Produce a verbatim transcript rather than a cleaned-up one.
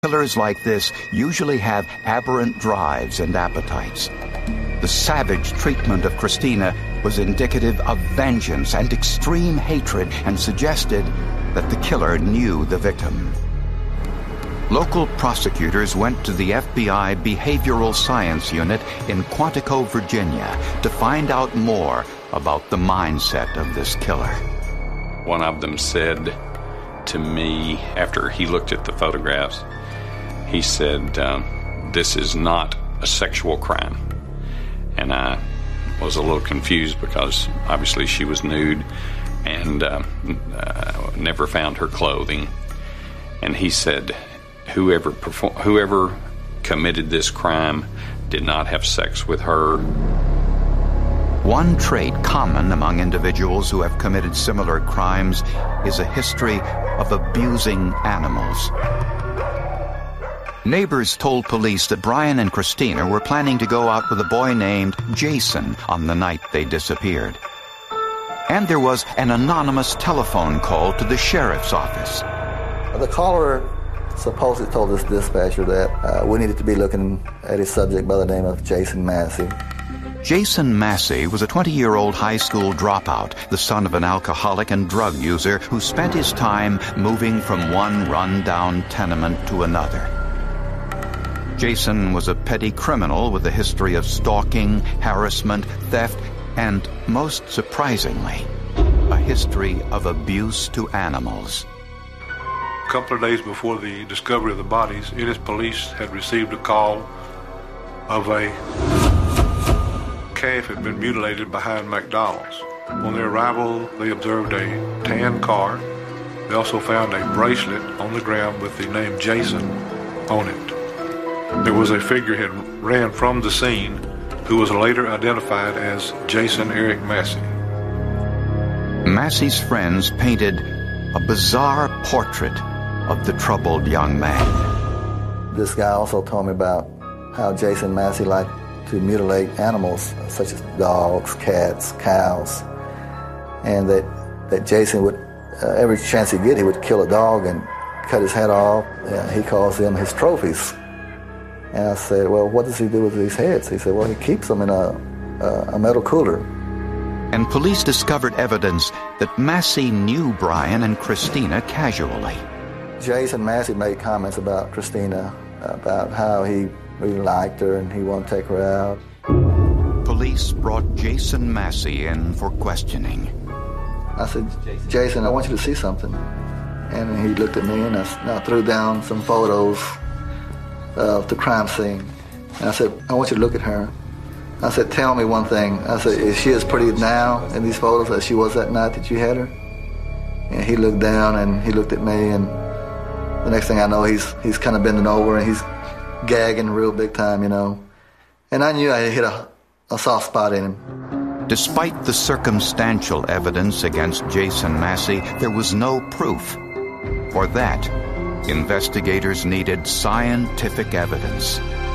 Killers like this usually have aberrant drives and appetites. The savage treatment of Christina was indicative of vengeance and extreme hatred and suggested that the killer knew the victim. Local prosecutors went to the F B I Behavioral Science Unit in Quantico, Virginia, to find out more about the mindset of this killer. One of them said to me, after he looked at the photographs, he said, um, this is not a sexual crime. And I was a little confused because obviously she was nude and uh, uh, never found her clothing. And he said, whoever perform- whoever committed this crime did not have sex with her. One trait common among individuals who have committed similar crimes is a history of abusing animals. Neighbors told police that Brian and Christina were planning to go out with a boy named Jason on the night they disappeared. And there was an anonymous telephone call to the sheriff's office. The caller supposedly told this dispatcher that uh, we needed to be looking at a subject by the name of Jason Massey. Jason Massey was a twenty-year-old high school dropout, the son of an alcoholic and drug user who spent his time moving from one run-down tenement to another. Jason was a petty criminal with a history of stalking, harassment, theft, and, most surprisingly, a history of abuse to animals. A couple of days before the discovery of the bodies, Ennis police had received a call of a calf had been mutilated behind McDonald's. On their arrival, they observed a tan car. They also found a bracelet on the ground with the name Jason on it. There was a figurehead ran from the scene who was later identified as Jason Eric Massey. Massey's friends painted a bizarre portrait of the troubled young man. This guy also told me about how Jason Massey liked to mutilate animals such as dogs, cats, cows, and that, that Jason would, uh, every chance he get, he would kill a dog and cut his head off. Uh, he calls them his trophies. And I said, well, what does he do with these heads? He said, well, he keeps them in a, a, a metal cooler. And police discovered evidence that Massey knew Brian and Christina casually. Jason Massey made comments about Christina, about how he really liked her and he wanted to take her out. Police brought Jason Massey in for questioning. I said, Jason, I want you to see something. And he looked at me and I, I threw down some photos of the crime scene. And I said, I want you to look at her. I said, tell me one thing. I said, is she as pretty now in these photos as she was that night that you had her? And he looked down and he looked at me, and the next thing I know, he's he's kind of bending over and he's gagging real big time, you know. And I knew I had hit a, a soft spot in him. Despite the circumstantial evidence against Jason Massey, there was no proof. For that, investigators needed scientific evidence.